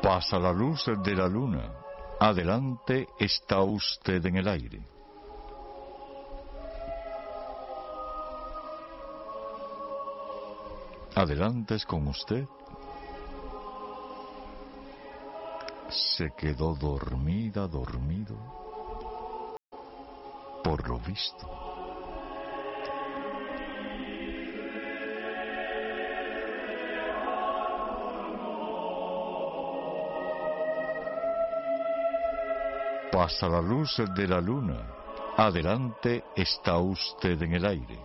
Pasa la luz de la luna. Adelante, está usted en el aire. Adelante es con usted. Se quedó dormido, por lo visto. Pasa la luz de la luna. Adelante, está usted en el aire.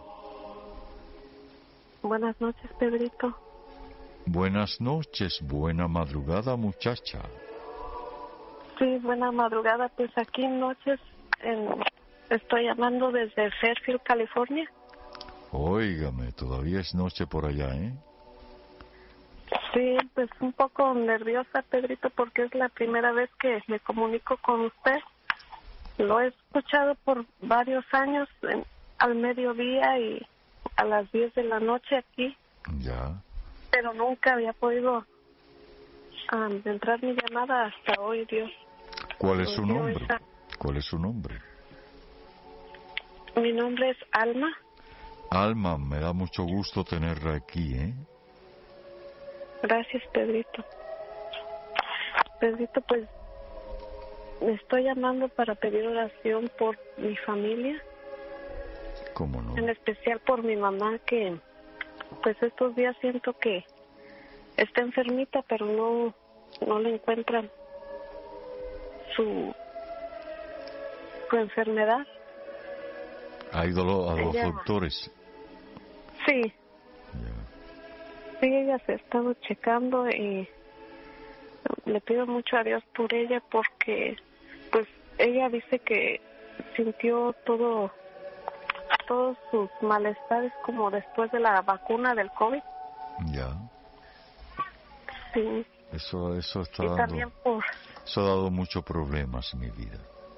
Buenas noches, Pedrito. Buenas noches, buena madrugada, muchacha. Sí, buena madrugada. Pues aquí noches, estoy llamando desde Fairfield, California. Óigame, todavía es noche por allá, ¿eh? Sí, pues un poco nerviosa, Pedrito, porque es la primera vez que me comunico con usted. Lo he escuchado por varios años, al mediodía y a las 10 de la noche aquí. Ya. Pero nunca había podido entrar mi llamada hasta hoy, Dios. ¿Cuál es su nombre? ¿Cuál es su nombre? Mi nombre es Alma. Alma, me da mucho gusto tenerla aquí, ¿eh? Gracias, Pedrito. Pedrito, pues me estoy llamando para pedir oración por mi familia. ¿Cómo no? En especial por mi mamá, que pues estos días siento que está enfermita, pero no le encuentran su enfermedad. ¿Ha ido a los doctores? Sí. Ya. Sí, ella se ha estado checando y le pido mucho a Dios por ella porque pues ella dice que sintió todos sus malestares como después de la vacuna del COVID. Ya. Sí. Eso está y dando... También por... Eso ha dado muchos problemas en mi vida.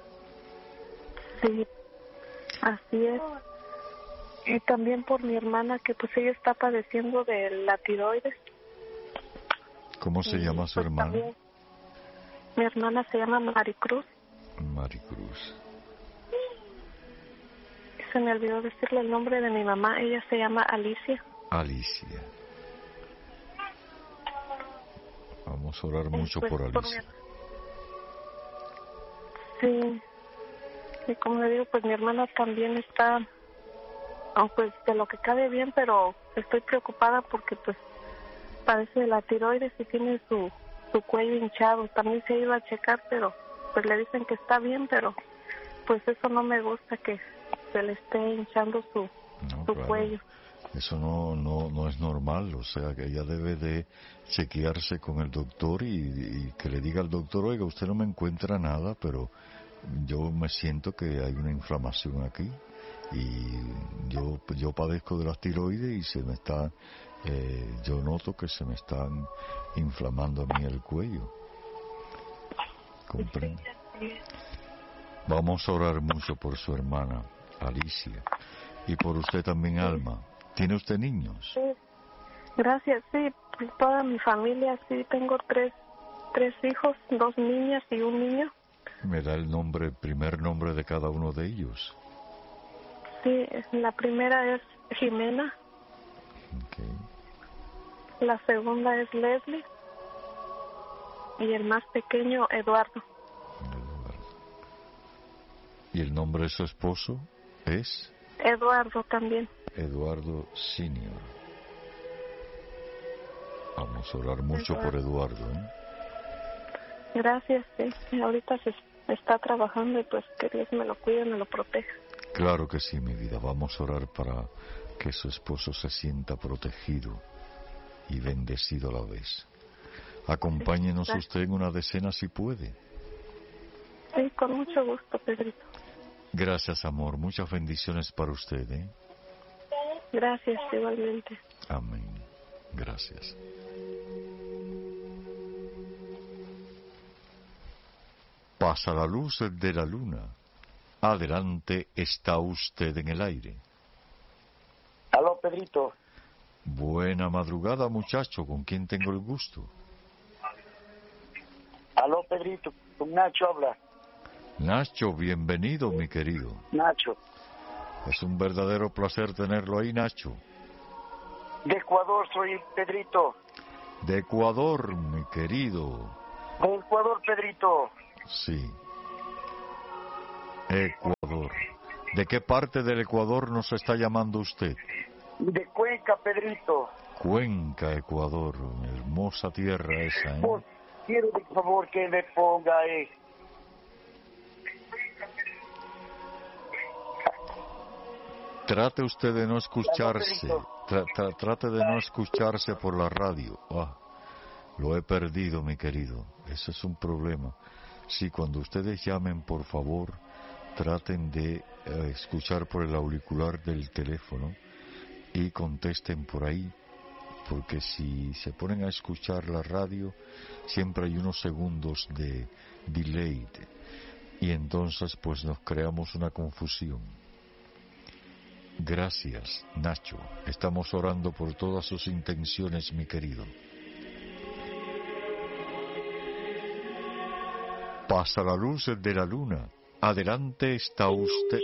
Sí, así es. Y también por mi hermana, que pues ella está padeciendo de la tiroides. ¿Cómo se llama su hermana? También, mi hermana se llama Maricruz. Maricruz. Se me olvidó decirle el nombre de mi mamá. Ella se llama Alicia. Alicia. Vamos a orar mucho pues, por Alicia. Sí. Y como le digo, pues mi hermana también está, pues de lo que cabe bien, pero estoy preocupada porque pues padece de la tiroides y tiene su cuello hinchado. También se iba a checar, pero pues le dicen que está bien, pero pues eso no me gusta, que se le esté hinchando su claro. cuello. Eso no es normal, o sea que ella debe de chequearse con el doctor y que le diga al doctor, oiga, usted no me encuentra nada, pero yo me siento que hay una inflamación aquí y yo padezco de las tiroides y se me está, yo noto que se me están inflamando a mí el cuello. ¿Comprende? Vamos a orar mucho por su hermana Alicia y por usted también, Alma. ¿Tiene usted niños? Sí. Gracias, sí, pues toda mi familia, sí, tengo tres hijos, 2 niñas y un niño. ¿Me da el primer nombre de cada uno de ellos? Sí, la primera es Jimena. Okay. La segunda es Leslie. Y el más pequeño, Eduardo. ¿Y el nombre de su esposo es? Eduardo también. Eduardo Senior. Vamos a orar mucho por Eduardo, ¿eh? Gracias, sí. Ahorita se está trabajando y pues que Dios me lo cuide, me lo proteja. Claro que sí, mi vida. Vamos a orar para que su esposo se sienta protegido y bendecido a la vez. Acompáñenos usted en una decena si puede. Sí, con mucho gusto, Pedrito. Gracias, amor. Muchas bendiciones para usted, ¿eh? Gracias, igualmente. Amén. Gracias. Pasa la luz de la luna. Adelante, está usted en el aire. Aló, Pedrito. Buena madrugada, muchacho. ¿Con quién tengo el gusto? Aló, Pedrito, con Nacho habla. Nacho, bienvenido, mi querido. Nacho, Es un verdadero placer tenerlo ahí, Nacho. de Ecuador soy, Pedrito. De Ecuador, mi querido. De Ecuador, Pedrito. Sí. Ecuador. ¿De qué parte del Ecuador nos está llamando usted? De Cuenca, Pedrito. Cuenca, Ecuador. Hermosa tierra esa, ¿eh? Pues, quiero de favor que me ponga Trate usted de no escucharse. Trate de no escucharse por la radio. Lo he perdido, mi querido. Ese es un problema. Sí, cuando ustedes llamen, por favor, traten de escuchar por el auricular del teléfono y contesten por ahí, porque si se ponen a escuchar la radio, siempre hay unos segundos de delay y entonces pues nos creamos una confusión. Gracias, Nacho. Estamos orando por todas sus intenciones, mi querido. Pasa la luz de la luna. Adelante está usted.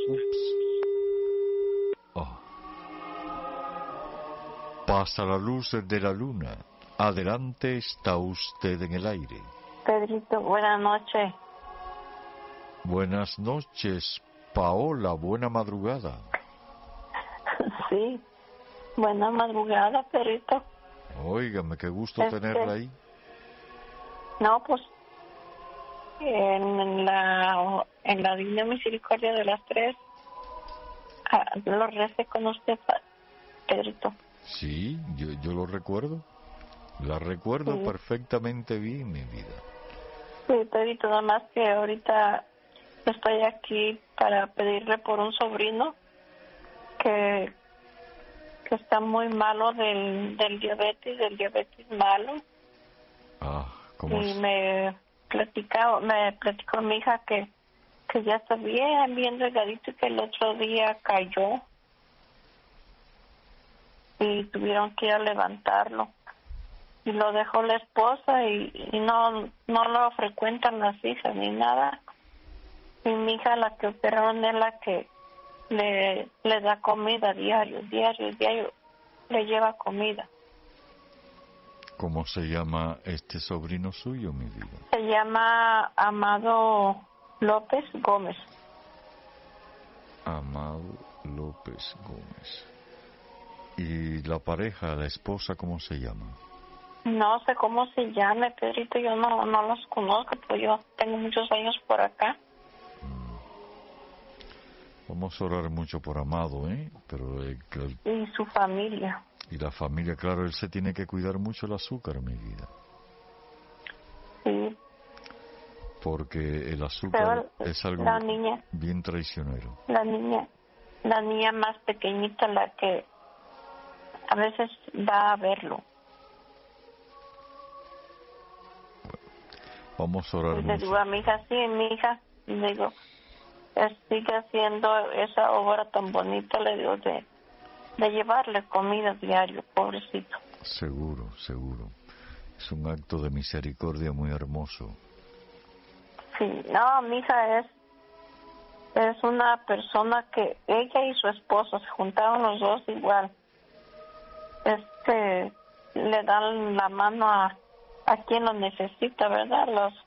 Pasa la luz de la luna. Adelante está usted en el aire. Pedrito, buenas noches. Buenas noches, Paola. Buena madrugada. Sí, buena madrugada, Pedrito. Óigame, qué gusto tenerla ahí. No, pues en la Divina Misericordia de las Tres lo recé con usted, Pedrito. Sí, yo lo recuerdo. La recuerdo Sí. Perfectamente bien, mi vida. Sí, Pedrito, nada más que ahorita estoy aquí para pedirle por un sobrino que está muy malo del diabetes malo. ¿Cómo Y es? me platicó mi hija que ya está bien delgadito y que el otro día cayó y tuvieron que ir a levantarlo y lo dejó la esposa y no lo frecuentan las hijas ni nada, y mi hija, la que operaron, es la que le da comida diario, le lleva comida. ¿Cómo se llama este sobrino suyo, mi vida? Se llama Amado López Gómez. Amado López Gómez. ¿Y la pareja, la esposa, cómo se llama? No sé cómo se llama, Pedrito, yo no los conozco, pues yo tengo muchos años por acá. Vamos a orar mucho por Amado, ¿eh? Pero Y su familia. y la familia, claro, él se tiene que cuidar mucho el azúcar, mi vida. Sí. Porque el azúcar Pero es algo la niña, bien traicionero. la niña más pequeñita, la que a veces va a verlo. Vamos a orar Y le mucho. digo a mi hija, sí, mi hija, le digo, sigue haciendo esa obra tan bonita, le digo, de llevarle comida diario, pobrecito. Seguro. Es un acto de misericordia muy hermoso. Sí, no, mi hija es una persona que ella y su esposo se juntaron los dos igual. Le dan la mano a quien lo necesita, ¿verdad?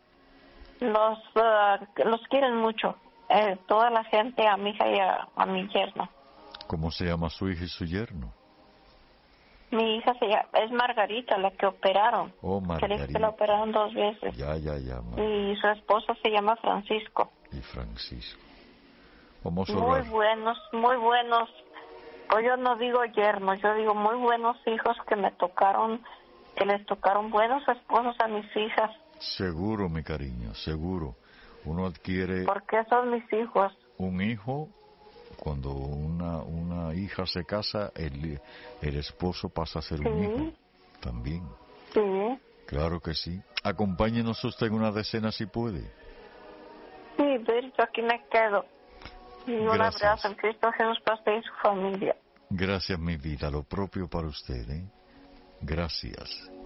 Los quieren mucho. Toda la gente, a mi hija y a mi yerno. ¿Cómo se llama su hija y su yerno? Mi hija es Margarita, la que operaron. Oh, Margarita. Que la operaron 2 veces. Ya. Y su esposo se llama Francisco. Y Francisco. Vamos a Muy orar. muy buenos. Pues yo no digo yernos, yo digo muy buenos hijos que les tocaron buenos esposos a mis hijas. Seguro, mi cariño, seguro. Uno adquiere Porque son mis hijos. un hijo. Cuando una hija se casa, el esposo pasa a ser un hijo también. Sí. Claro que sí. Acompáñenos usted en una decena si puede. Sí, Berito, aquí me quedo. Y un Gracias. abrazo en Cristo Jesús para usted y su familia. Gracias, mi vida. Lo propio para usted, ¿eh? Gracias.